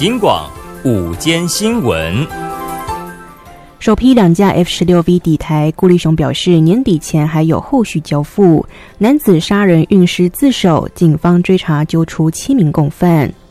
警广午间新闻。 首批2架 F-16V 抵台，顾立雄表示，年底前还有后续交付。男子杀人运尸自首，警方追查揪出7名共犯。